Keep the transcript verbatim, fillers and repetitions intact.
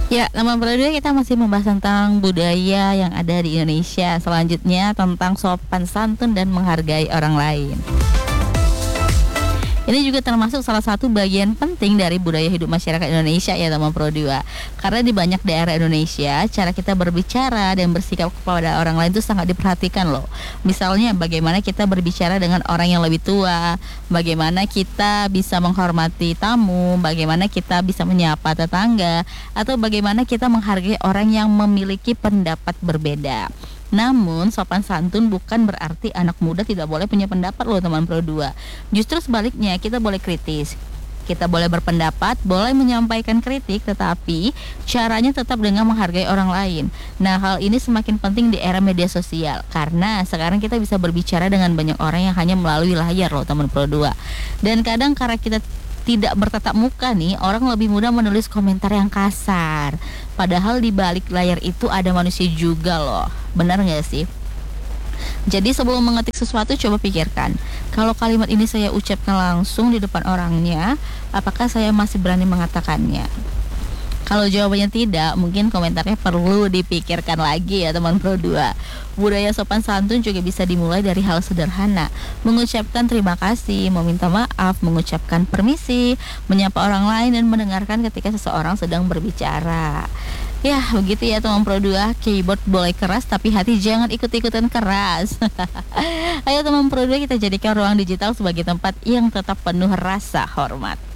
Ya, teman berdua kita masih membahas tentang budaya yang ada di Indonesia. Selanjutnya tentang sopan santun dan menghargai orang lain. Ini juga termasuk salah satu bagian penting dari budaya hidup masyarakat Indonesia ya teman Pro dua. Karena di banyak daerah Indonesia, cara kita berbicara dan bersikap kepada orang lain itu sangat diperhatikan loh. Misalnya bagaimana kita berbicara dengan orang yang lebih tua, bagaimana kita bisa menghormati tamu, bagaimana kita bisa menyapa tetangga, atau bagaimana kita menghargai orang yang memiliki pendapat berbeda. Namun sopan santun bukan berarti anak muda tidak boleh punya pendapat loh teman Pro dua. Justru sebaliknya, kita boleh kritis. Kita boleh berpendapat, boleh menyampaikan kritik, tetapi caranya tetap dengan menghargai orang lain. Nah, hal ini semakin penting di era media sosial karena sekarang kita bisa berbicara dengan banyak orang yang hanya melalui layar loh teman Pro dua. Dan kadang karena kita tidak bertatap muka nih, orang lebih mudah menulis komentar yang kasar. Padahal di balik layar itu ada manusia juga loh. Benar nggak sih? Jadi sebelum mengetik sesuatu coba pikirkan, kalau kalimat ini saya ucapkan langsung di depan orangnya, apakah saya masih berani mengatakannya? Kalau jawabannya tidak, mungkin komentarnya perlu dipikirkan lagi ya teman Pro dua. Budaya sopan santun juga bisa dimulai dari hal sederhana. Mengucapkan terima kasih, meminta maaf, mengucapkan permisi, menyapa orang lain dan mendengarkan ketika seseorang sedang berbicara. Ya begitu ya teman Pro dua. Keyboard boleh keras tapi hati jangan ikut-ikutan keras. Ayo teman Pro dua, kita jadikan ruang digital sebagai tempat yang tetap penuh rasa hormat.